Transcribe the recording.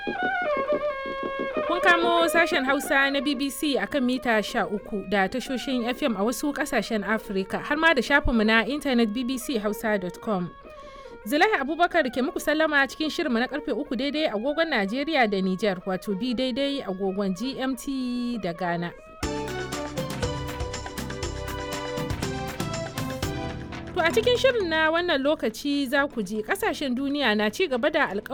Kun kamo sashen Hausa na BBC akan mita 13 da tashoshin FM a wasu kasashen Afirka har ma da shafinmu na intanet bbchausa.com. Zulaiha Abubakar ke muku sallama cikin shirinmu na karfe 3 daidai agogon Najeriya da Nijar, wato bi daidai agogon GMT da Ghana. To a cikin shirin na wannan lokaci za ku ji kasashen duniya na ci gaba da